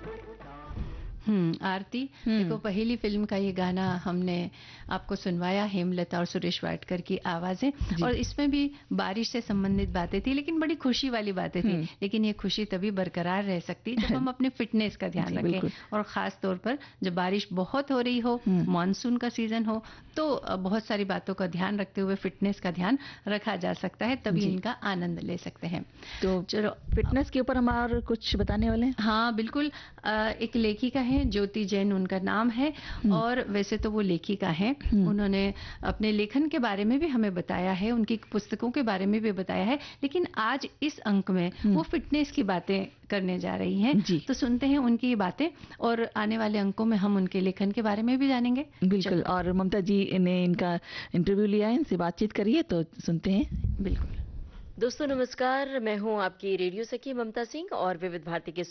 आरती, देखो पहली फिल्म का ये गाना हमने आपको सुनवाया, हेमलता और सुरेश वाडकर की आवाजें, और इसमें भी बारिश से संबंधित बातें थी, लेकिन बड़ी खुशी वाली बातें थी। लेकिन ये खुशी तभी बरकरार रह सकती है जब हम अपने फिटनेस का ध्यान रखें, और खास तौर पर जब बारिश बहुत हो रही हो, मानसून का सीजन हो, तो बहुत सारी बातों का ध्यान रखते हुए फिटनेस का ध्यान रखा जा सकता है, तभी इनका आनंद ले सकते हैं। तो चलो फिटनेस के ऊपर हम और कुछ बताने वाले हैं। हाँ बिल्कुल, एक लेखिका है ज्योति जैन उनका नाम है, और वैसे तो वो लेखिका हैं, उन्होंने अपने लेखन के बारे में भी हमें बताया है, उनकी पुस्तकों के बारे में भी बताया है, लेकिन आज इस अंक में वो फिटनेस की बातें करने जा रही हैं। तो सुनते हैं उनकी ये बातें, और आने वाले अंकों में हम उनके लेखन के बारे में भी जानेंगे। बिल्कुल, और ममता जी ने इनका इंटरव्यू लिया है, इनसे बातचीत करिए, तो सुनते हैं। बिल्कुल। दोस्तों नमस्कार, मैं हूं आपकी रेडियो सखी ममता सिंह, और विविध भारती के